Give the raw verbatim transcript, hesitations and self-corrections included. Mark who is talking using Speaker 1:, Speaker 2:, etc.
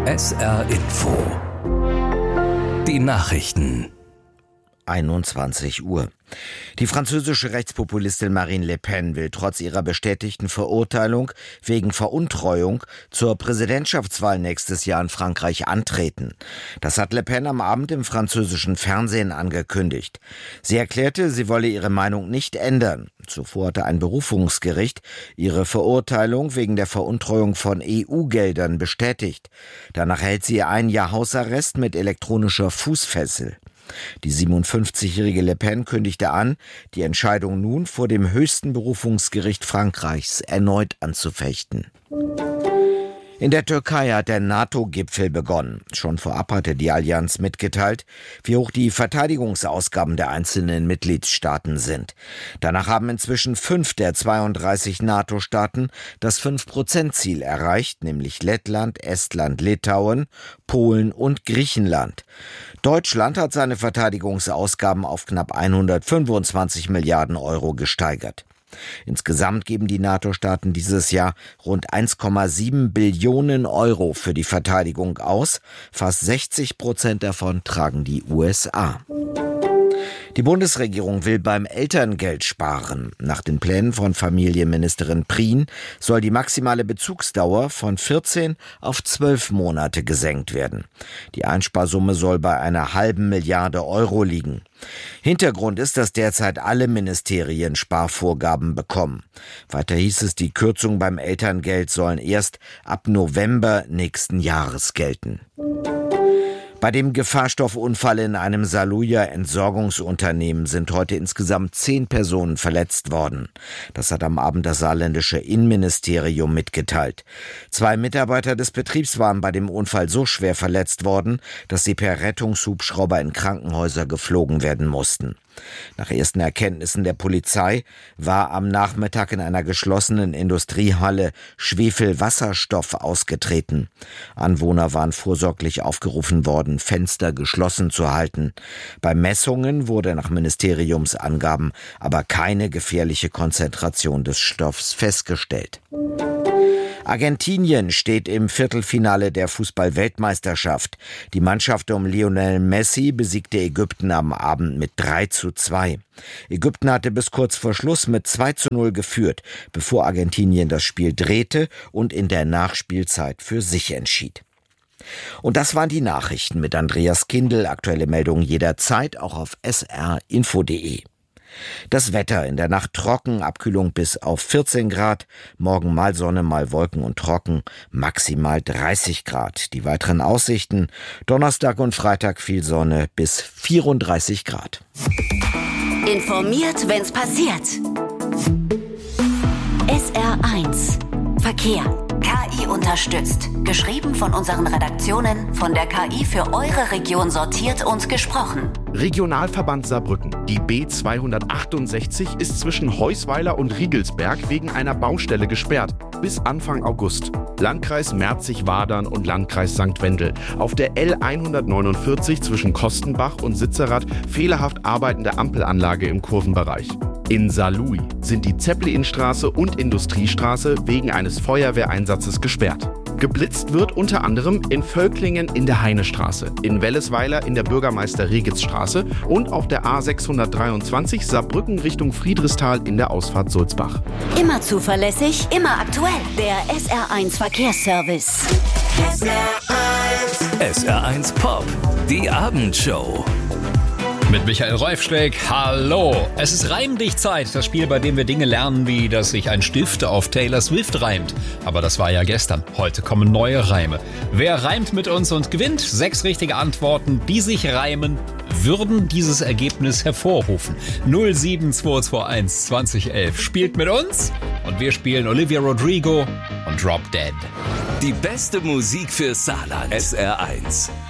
Speaker 1: S R Info. Die Nachrichten.
Speaker 2: einundzwanzig Uhr. Die französische Rechtspopulistin Marine Le Pen will trotz ihrer bestätigten Verurteilung wegen Veruntreuung zur Präsidentschaftswahl nächstes Jahr in Frankreich antreten. Das hat Le Pen am Abend im französischen Fernsehen angekündigt. Sie erklärte, sie wolle ihre Meinung nicht ändern. Zuvor hatte ein Berufungsgericht ihre Verurteilung wegen der Veruntreuung von E U-Geldern bestätigt. Danach hält sie ein Jahr Hausarrest mit elektronischer Fußfessel. Die siebenundfünfzigjährige Le Pen kündigte an, die Entscheidung nun vor dem höchsten Berufungsgericht Frankreichs erneut anzufechten. In der Türkei hat der NATO-Gipfel begonnen. Schon vorab hatte die Allianz mitgeteilt, wie hoch die Verteidigungsausgaben der einzelnen Mitgliedstaaten sind. Danach haben inzwischen fünf der zweiunddreißig NATO-Staaten das fünf-Prozent-Ziel erreicht, nämlich Lettland, Estland, Litauen, Polen und Griechenland. Deutschland hat seine Verteidigungsausgaben auf knapp hundertfünfundzwanzig Milliarden Euro gesteigert. Insgesamt geben die NATO-Staaten dieses Jahr rund eins Komma sieben Billionen Euro für die Verteidigung aus. Fast sechzig Prozent davon tragen die U S A. Die Bundesregierung will beim Elterngeld sparen. Nach den Plänen von Familienministerin Prien soll die maximale Bezugsdauer von vierzehn auf zwölf Monate gesenkt werden. Die Einsparsumme soll bei einer halben Milliarde Euro liegen. Hintergrund ist, dass derzeit alle Ministerien Sparvorgaben bekommen. Weiter hieß es, die Kürzungen beim Elterngeld sollen erst ab November nächsten Jahres gelten. Bei dem Gefahrstoffunfall in einem Saluja-Entsorgungsunternehmen sind heute insgesamt zehn Personen verletzt worden. Das hat am Abend das saarländische Innenministerium mitgeteilt. Zwei Mitarbeiter des Betriebs waren bei dem Unfall so schwer verletzt worden, dass sie per Rettungshubschrauber in Krankenhäuser geflogen werden mussten. Nach ersten Erkenntnissen der Polizei war am Nachmittag in einer geschlossenen Industriehalle Schwefelwasserstoff ausgetreten. Anwohner waren vorsorglich aufgerufen worden, Fenster geschlossen zu halten. Bei Messungen wurde nach Ministeriumsangaben aber keine gefährliche Konzentration des Stoffs festgestellt. Argentinien steht im Viertelfinale der Fußball-Weltmeisterschaft. Die Mannschaft um Lionel Messi besiegte Ägypten am Abend mit drei zu zwei. Ägypten hatte bis kurz vor Schluss mit zwei zu null geführt, bevor Argentinien das Spiel drehte und in der Nachspielzeit für sich entschied. Und das waren die Nachrichten mit Andreas Kindl. Aktuelle Meldungen jederzeit, auch auf s r info punkt d e. Das Wetter: in der Nacht trocken, Abkühlung bis auf vierzehn Grad, morgen mal Sonne, mal Wolken und trocken, maximal dreißig Grad. Die weiteren Aussichten: Donnerstag und Freitag viel Sonne bis vierunddreißig Grad.
Speaker 3: Informiert, wenn's passiert. S R eins Verkehr. K I unterstützt. Geschrieben von unseren Redaktionen, von der K I für eure Region sortiert und gesprochen.
Speaker 4: Regionalverband Saarbrücken. Die B zweihundertachtundsechzig ist zwischen Heusweiler und Riegelsberg wegen einer Baustelle gesperrt. Bis Anfang August. Landkreis Merzig-Wadern und Landkreis Sankt Wendel. Auf der L hundertneunundvierzig zwischen Kostenbach und Sitzerath fehlerhaft arbeitende Ampelanlage im Kurvenbereich. In Saarlouis sind die Zeppelinstraße und Industriestraße wegen eines Feuerwehreinsatzes gesperrt. Geblitzt wird unter anderem in Völklingen in der Heinestraße, in Wellesweiler in der Bürgermeister-Regitz-Straße und auf der A sechshundertdreiundzwanzig Saarbrücken Richtung Friedrichsthal in der Ausfahrt Sulzbach.
Speaker 3: Immer zuverlässig, immer aktuell. Der S R eins Verkehrsservice.
Speaker 1: S R eins. S R eins Pop. Die Abendshow.
Speaker 5: Mit Michael Reufschläg, hallo. Es ist Reimdichtzeit, das Spiel, bei dem wir Dinge lernen, wie dass sich ein Stift auf Taylor Swift reimt. Aber das war ja gestern. Heute kommen neue Reime. Wer reimt mit uns und gewinnt? Sechs richtige Antworten, die sich reimen, würden dieses Ergebnis hervorrufen. null sieben zwei zwei eins zwanzig elf. Spielt mit uns und wir spielen Olivia Rodrigo und Drop Dead.
Speaker 1: Die beste Musik für Saarland. S R eins.